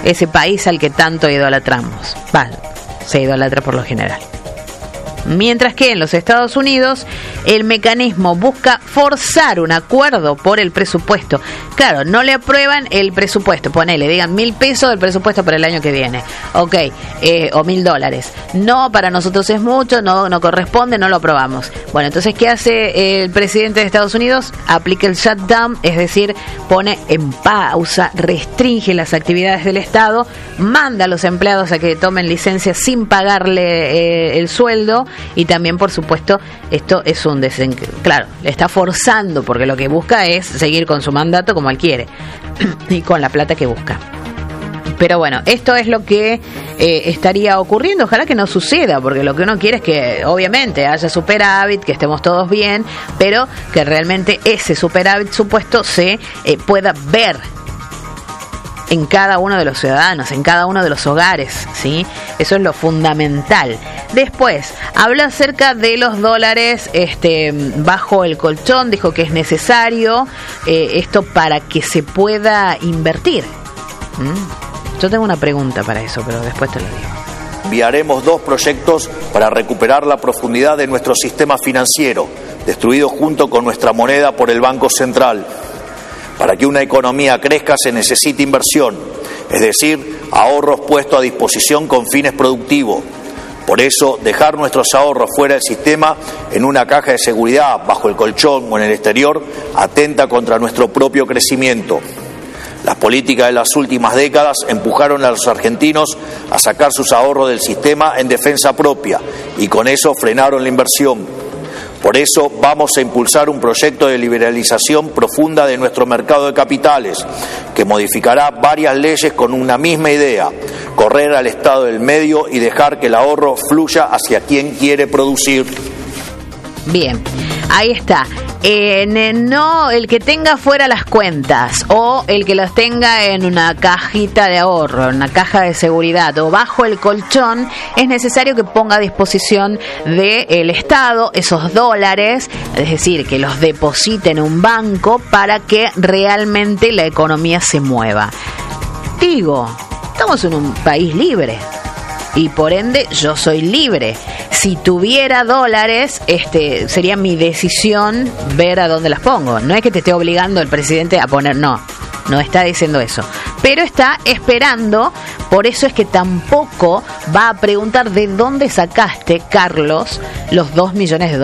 ese país al que tanto idolatramos. Se idolatra por lo general. Mientras que en los Estados Unidos el mecanismo busca forzar un acuerdo por el presupuesto. Claro, no le aprueban el presupuesto, ponele, digan $1.000 del presupuesto para el año que viene, o $1.000. No, para nosotros es mucho, no corresponde, no lo aprobamos. Bueno, entonces, ¿qué hace el presidente de Estados Unidos? Aplica el shutdown, es decir, pone en pausa, restringe las actividades del Estado, manda a los empleados a que tomen licencia sin pagarle el sueldo. Y también, por supuesto, esto es un claro, le está forzando, porque lo que busca es seguir con su mandato como él quiere y con la plata que busca. Pero bueno, esto es lo que estaría ocurriendo. Ojalá que no suceda, porque lo que uno quiere es que obviamente haya superávit, que estemos todos bien, pero que realmente ese superávit supuesto se pueda ver en cada uno de los ciudadanos, en cada uno de los hogares, ¿sí? Eso es lo fundamental. Después, habló acerca de los dólares bajo el colchón, dijo que es necesario esto para que se pueda invertir. Yo tengo una pregunta para eso, pero después te lo digo. Enviaremos 2 proyectos para recuperar la profundidad de nuestro sistema financiero, destruido junto con nuestra moneda por el Banco Central. Para que una economía crezca se necesita inversión, es decir, ahorros puestos a disposición con fines productivos. Por eso, dejar nuestros ahorros fuera del sistema, en una caja de seguridad, bajo el colchón o en el exterior, atenta contra nuestro propio crecimiento. Las políticas de las últimas décadas empujaron a los argentinos a sacar sus ahorros del sistema en defensa propia y con eso frenaron la inversión. Por eso vamos a impulsar un proyecto de liberalización profunda de nuestro mercado de capitales, que modificará varias leyes con una misma idea: correr al Estado del medio y dejar que el ahorro fluya hacia quien quiere producir. Bien, ahí está. No el que tenga fuera las cuentas o el que las tenga en una cajita de ahorro, en una caja de seguridad o bajo el colchón, es necesario que ponga a disposición del Estado esos dólares, es decir, que los deposite en un banco para que realmente la economía se mueva. Digo, estamos en un país libre y por ende yo soy libre. Si tuviera dólares, sería mi decisión ver a dónde las pongo. No es que te esté obligando el presidente a poner, no está diciendo eso. Pero está esperando, por eso es que tampoco va a preguntar de dónde sacaste, Carlos, los $2 millones.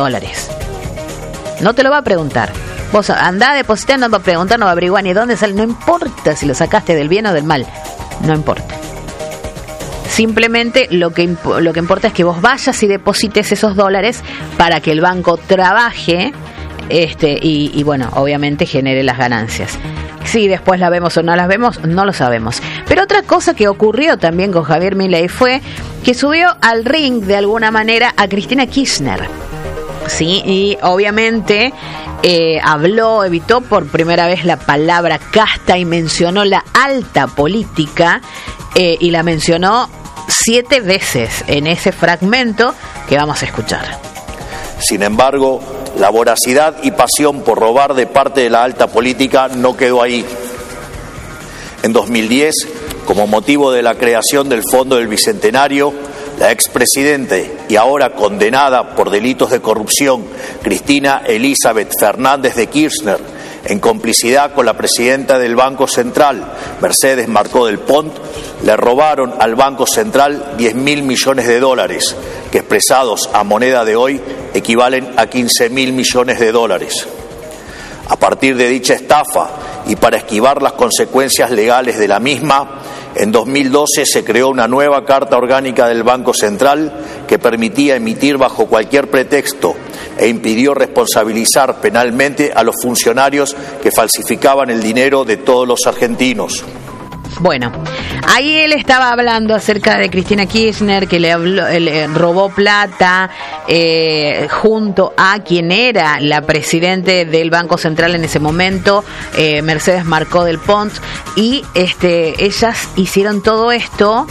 No te lo va a preguntar. Vos andá depositando, no va a preguntar, no va a averiguar ni dónde sale. No importa si lo sacaste del bien o del mal. No importa. Simplemente lo que importa es que vos vayas y deposites esos dólares para que el banco trabaje y bueno, obviamente genere las ganancias. Si después la vemos o no las vemos, no lo sabemos. Pero otra cosa que ocurrió también con Javier Milei fue que subió al ring de alguna manera a Cristina Kirchner. Sí, y obviamente evitó por primera vez la palabra casta y mencionó la alta política y la mencionó 7 veces en ese fragmento que vamos a escuchar. Sin embargo, la voracidad y pasión por robar de parte de la alta política no quedó ahí. En 2010, como motivo de la creación del Fondo del Bicentenario, la expresidente y ahora condenada por delitos de corrupción, Cristina Elizabeth Fernández de Kirchner, en complicidad con la presidenta del Banco Central, Mercedes Marcó del Pont, le robaron al Banco Central $10.000 millones, que expresados a moneda de hoy equivalen a $15.000 millones. A partir de dicha estafa y para esquivar las consecuencias legales de la misma, en 2012 se creó una nueva Carta Orgánica del Banco Central que permitía emitir bajo cualquier pretexto e impidió responsabilizar penalmente a los funcionarios que falsificaban el dinero de todos los argentinos. Bueno, ahí él estaba hablando acerca de Cristina Kirchner, que le robó plata junto a quien era la presidente del Banco Central en ese momento, Mercedes Marcó del Pont, y ellas hicieron todo esto,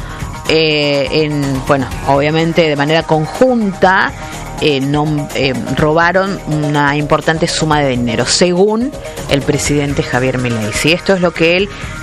obviamente de manera conjunta. Robaron una importante suma de dinero, según el presidente Javier Milei. Si esto es lo que él